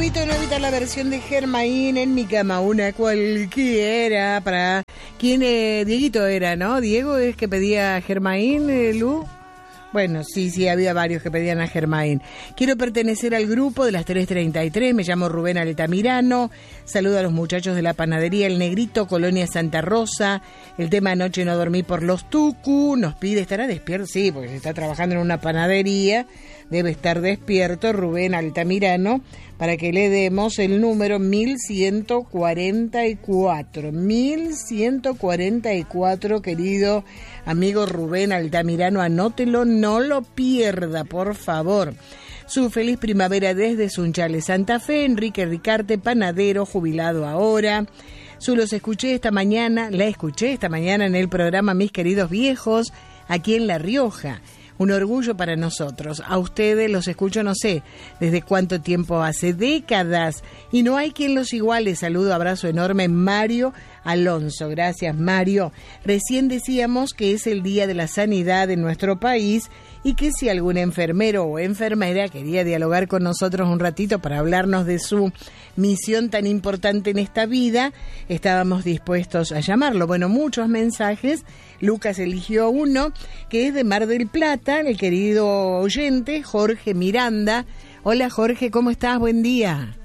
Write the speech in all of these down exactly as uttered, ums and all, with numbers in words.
evito, no evita la versión de Germain en mi cama, una cualquiera. Para quién, eh, Dieguito era, ¿no? Diego es que pedía Germain, eh, Lu. Bueno, sí, sí, había varios que pedían a Germain. Quiero pertenecer al grupo de las tres treinta y tres, me llamo Rubén Altamirano, saludo a los muchachos de la panadería El Negrito, Colonia Santa Rosa, el tema Anoche no dormí por los Tucu, nos pide, ¿estará despierto? Sí, porque se está trabajando en una panadería, debe estar despierto Rubén Altamirano, para que le demos el número mil ciento cuarenta y cuatro, mil ciento cuarenta y cuatro, querido amigo Rubén Altamirano, anótelo, no lo pierda, por favor. Su feliz primavera desde Sunchales, Santa Fe, Enrique Ricarte, panadero, jubilado ahora. Su los escuché esta mañana, la escuché esta mañana en el programa Mis Queridos Viejos, aquí en La Rioja. Un orgullo para nosotros. A ustedes los escucho, no sé desde cuánto tiempo hace, décadas. Y no hay quien los iguale. Saludo, abrazo enorme, Mario Alonso. Gracias, Mario. Recién decíamos que es el Día de la Sanidad en nuestro país y que si algún enfermero o enfermera quería dialogar con nosotros un ratito para hablarnos de su misión tan importante en esta vida, estábamos dispuestos a llamarlo. Bueno, muchos mensajes. Lucas eligió uno que es de Mar del Plata, el querido oyente Jorge Miranda. Hola Jorge, ¿cómo estás? Buen día.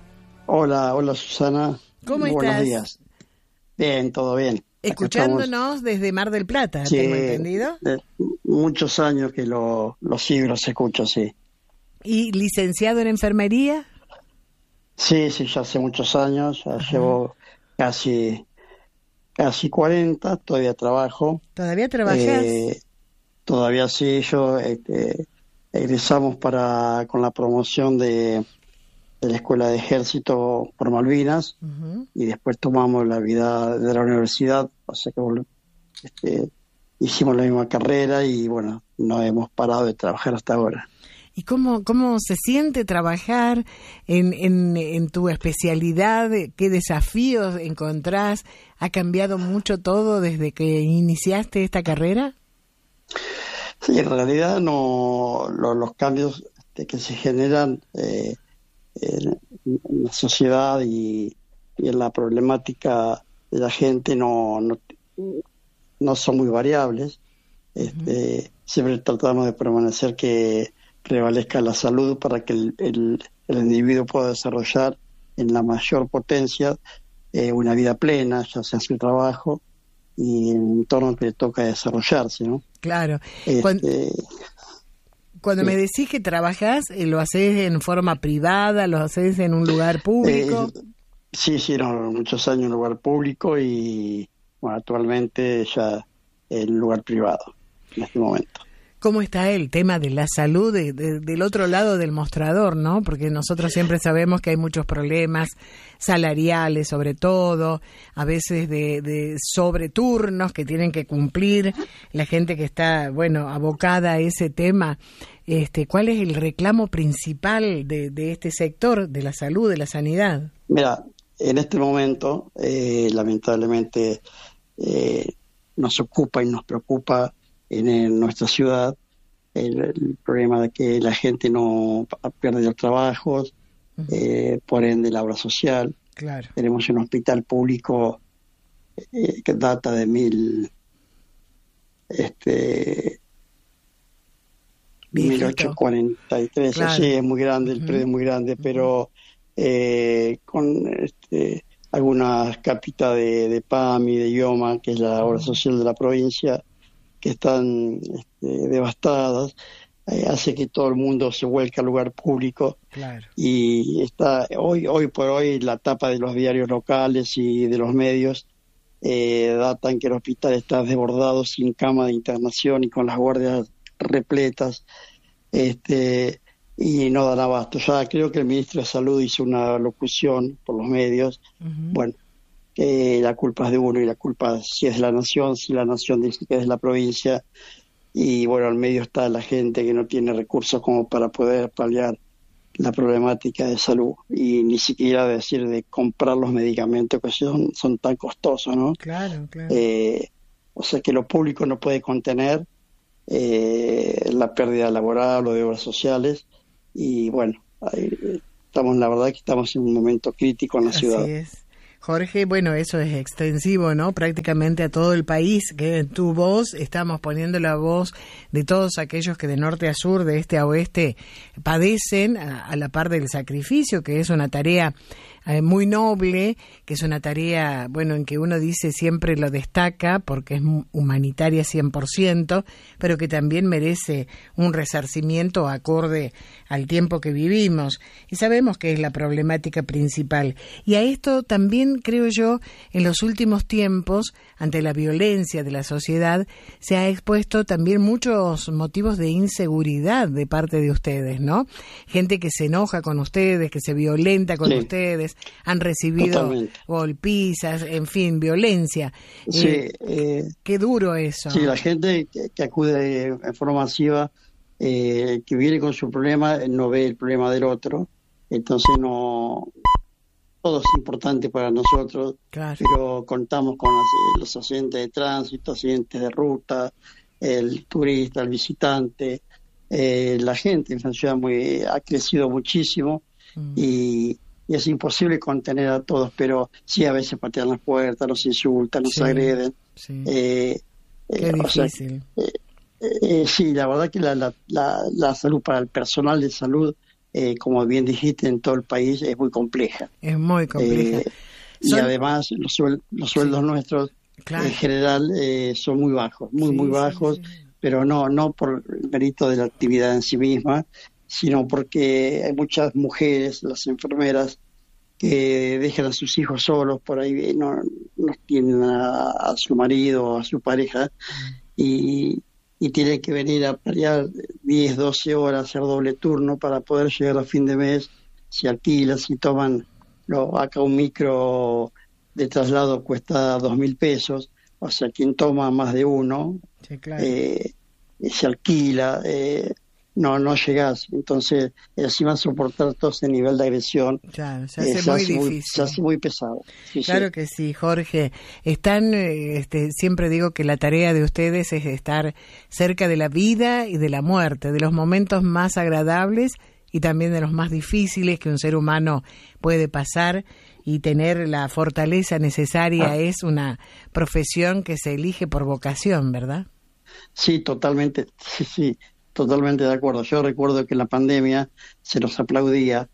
Hola, hola Susana. ¿Cómo estás? Buenos días. Bien, todo bien. Escuchándonos desde Mar del Plata, sí, ¿tengo entendido? De muchos años que lo, los siglos escucho, sí. ¿Y licenciado en enfermería? Sí, sí, ya hace muchos años, ya llevo casi... Casi cuarenta, todavía trabajo. ¿Todavía trabajas? Eh, todavía sí, yo este, egresamos para con la promoción de, de la Escuela de Ejército por Malvinas, uh-huh. Y después tomamos la vida de la universidad, o sea que este, hicimos la misma carrera y bueno, no hemos parado de trabajar hasta ahora. ¿Y cómo, cómo se siente trabajar en, en, en tu especialidad? ¿Qué desafíos encontrás? ¿Ha cambiado mucho todo desde que iniciaste esta carrera? Sí, en realidad no lo, los cambios este, que se generan eh, en, en la sociedad y, y en la problemática de la gente no, no, no son muy variables. Este, uh-huh. Siempre tratamos de permanecer que prevalezca la salud para que el, el, el individuo pueda desarrollar en la mayor potencia eh, una vida plena, ya sea su trabajo y en el entorno que le toca desarrollarse, ¿no? Claro. Este, cuando cuando sí. me decís que trabajás, ¿lo haces en forma privada, lo haces en un lugar público? Eh, sí, sí, no, muchos años en un lugar público y bueno, actualmente ya en lugar privado en este momento. ¿Cómo está el tema de la salud de, de, del otro lado del mostrador, no? Porque nosotros siempre sabemos que hay muchos problemas salariales, sobre todo, a veces de, de sobreturnos que tienen que cumplir la gente que está, bueno, abocada a ese tema. Este, ¿cuál es el reclamo principal de, de este sector, de la salud, de la sanidad? Mira, en este momento, eh, lamentablemente, eh, nos ocupa y nos preocupa en, en nuestra ciudad el, el problema de que la gente no pierde los trabajos, uh-huh. eh, por ende la obra social. Claro. Tenemos un hospital público eh, que data de mil este mil ochocientos cuarenta y tres, claro. Sí, es muy grande, el uh-huh. predio es muy grande, pero eh, con este, algunas cápitas de, de P A M y de I O M A, que es la obra social de la provincia, que están este, devastadas, eh, hace que todo el mundo se vuelque al lugar público. Claro. Y está hoy hoy por hoy la tapa de los diarios locales y de los medios eh, datan que el hospital está desbordado, sin cama de internación y con las guardias repletas, este y no dan abasto. Ya creo que el ministro de Salud hizo una locución por los medios, uh-huh. bueno, que la culpa es de uno y la culpa si es de la nación, si la nación dice que es de la provincia, y bueno, al medio está la gente que no tiene recursos como para poder paliar la problemática de salud, y ni siquiera decir de comprar los medicamentos que son, son tan costosos, ¿no? Claro, claro. Eh, o sea que lo público no puede contener eh, la pérdida laboral o de obras sociales, y bueno, hay, estamos, la verdad que estamos en un momento crítico en la Así ciudad. es. Jorge, bueno, eso es extensivo, ¿no? Prácticamente a todo el país, que en tu voz estamos poniendo la voz de todos aquellos que de norte a sur, de este a oeste, padecen a, a la par del sacrificio, que es una tarea eh, muy noble, que es una tarea, bueno, en que uno dice siempre lo destaca porque es humanitaria cien por ciento, pero que también merece un resarcimiento acorde al tiempo que vivimos. Y sabemos que es la problemática principal. Y a esto también, creo yo, en los últimos tiempos, ante la violencia de la sociedad, se ha expuesto también muchos motivos de inseguridad de parte de ustedes, ¿no? Gente que se enoja con ustedes, que se violenta con sí. ustedes, han recibido Totalmente. golpizas, en fin, violencia. Sí, eh, eh, qué duro eso. Sí, la gente que, que acude en forma masiva, eh, que viene con su problema, no ve el problema del otro, entonces no... Todo es importante para nosotros, claro. Pero contamos con los, los accidentes de tránsito, accidentes de ruta, el turista, el visitante, eh, la gente en la ciudad muy, ha crecido muchísimo mm. y, y es imposible contener a todos, pero sí a veces patean las puertas, nos insultan, nos sí, agreden. Sí. Eh, Qué eh, difícil. O sea, eh, eh, sí, la verdad que la, la, la, la salud para el personal de salud, Eh, como bien dijiste, en todo el país es muy compleja. Es muy compleja. Eh, Son... Y además los, suel los sueldos sí. nuestros claro. en general eh, son muy bajos, muy, sí, muy bajos, sí, sí. pero no, no por el mérito de la actividad en sí misma, sino porque hay muchas mujeres, las enfermeras, que dejan a sus hijos solos por ahí, no, no tienen a, a su marido o a su pareja, mm. y y tienen que venir a pelear diez, doce horas, hacer doble turno para poder llegar a fin de mes, si alquilan, si toman, lo, acá un micro de traslado cuesta dos mil pesos, o sea, quien toma más de uno, sí, claro. eh, se alquila, eh, no no llegás, entonces encima soportar todo ese nivel de agresión claro, se hace, eh, se muy, hace difícil. Muy, se hace muy pesado. Sí, claro sí. que sí, Jorge. Están, este, siempre digo que la tarea de ustedes es estar cerca de la vida y de la muerte, de los momentos más agradables y también de los más difíciles que un ser humano puede pasar, y tener la fortaleza necesaria ah. es una profesión que se elige por vocación, ¿verdad? Sí, totalmente, sí, sí. Totalmente de acuerdo. Yo recuerdo que en la pandemia se nos aplaudía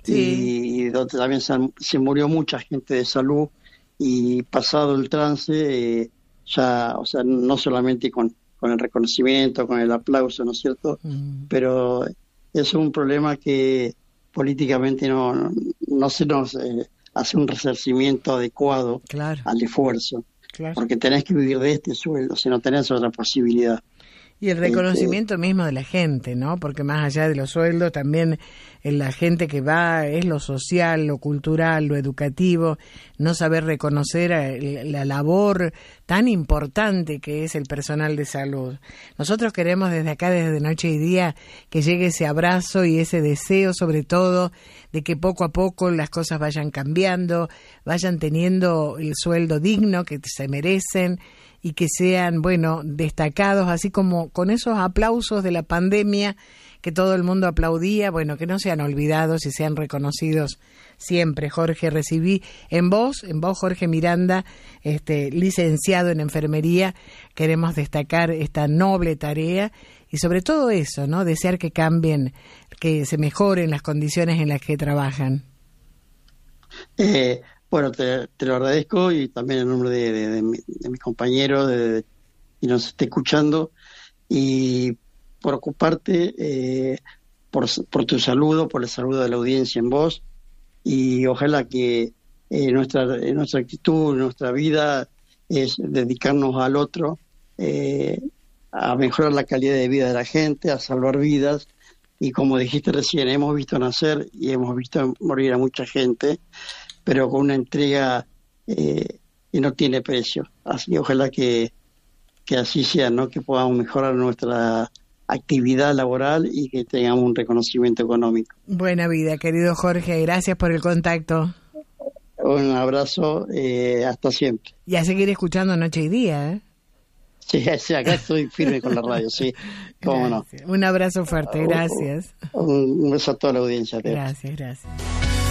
sí. y donde también se, se murió mucha gente de salud, y pasado el trance eh, ya, o sea, no solamente con, con el reconocimiento, con el aplauso, ¿no es cierto? Mm. Pero es un problema que políticamente no, no, no se nos eh, hace un resarcimiento adecuado claro. al esfuerzo, claro. porque tenés que vivir de este sueldo, si no tenés otra posibilidad. Y el reconocimiento este... mismo de la gente, ¿no? Porque más allá de los sueldos, también la gente que va es lo social, lo cultural, lo educativo, no saber reconocer la labor tan importante que es el personal de salud. Nosotros queremos desde acá, desde Noche y Día, que llegue ese abrazo y ese deseo, sobre todo, de que poco a poco las cosas vayan cambiando, vayan teniendo el sueldo digno que se merecen, y que sean, bueno, destacados, así como con esos aplausos de la pandemia que todo el mundo aplaudía, bueno, que no sean olvidados y sean reconocidos siempre. Jorge, recibí en vos, en vos Jorge Miranda, este licenciado en enfermería, queremos destacar esta noble tarea y sobre todo eso, ¿no? Desear que cambien, que se mejoren las condiciones en las que trabajan. Eh... Bueno, te, te lo agradezco, y también en nombre de, de, de, mi, de mis compañeros de, de, y nos esté escuchando, y por ocuparte eh, por, por tu saludo, por el saludo de la audiencia en vos, y ojalá que eh, nuestra, nuestra actitud, nuestra vida es dedicarnos al otro, eh, a mejorar la calidad de vida de la gente, a salvar vidas, y como dijiste recién, hemos visto nacer y hemos visto morir a mucha gente, pero con una entrega eh, que no tiene precio. Así ojalá que, que así sea, ¿no? Que podamos mejorar nuestra actividad laboral y que tengamos un reconocimiento económico. Buena vida, querido Jorge, gracias por el contacto. Un abrazo, eh, hasta siempre. Y a seguir escuchando Noche y Día, ¿eh? Sí, sí, acá estoy firme con la radio, sí, cómo gracias. No. Un abrazo fuerte, gracias. Un, un beso a toda la audiencia. Gracias, gracias.